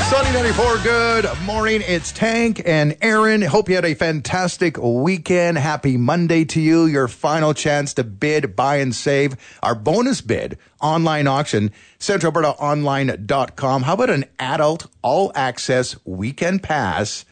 Sunny 94, good morning. It's Tank and Aaron. Hope you had a fantastic weekend. Happy Monday to you. Your final chance to bid, buy, and save our bonus bid online auction, centralalbertaonline.com. How about an adult all-access weekend pass